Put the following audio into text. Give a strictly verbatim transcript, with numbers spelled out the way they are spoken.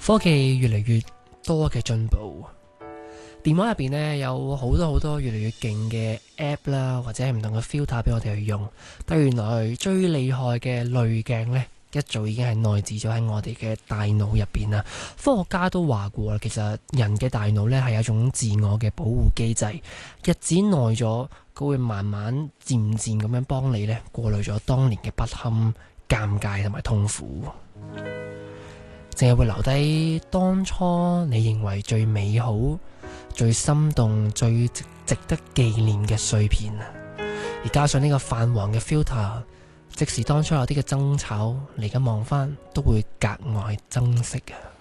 科技越嚟越多嘅進步，電話入邊呢有好多好多越嚟越勁嘅 app 啦，或者係唔同嘅 filter 俾我哋去用。但原來最厲害嘅濾鏡呢，一早已經係內置咗喺我哋嘅大腦入邊啦。科學家都話過啦，其實人嘅大腦呢係一種自我嘅保護機制，日子耐咗，佢會慢慢漸漸咁樣幫你呢過濾咗當年嘅不堪、尷尬同埋痛苦，淨係會留低當初你認為最美好、最心動、最值值得紀念嘅碎片啊！而加上呢個泛黃嘅 filter， 即使當初有啲嘅爭吵，你而家望翻都會格外珍惜啊！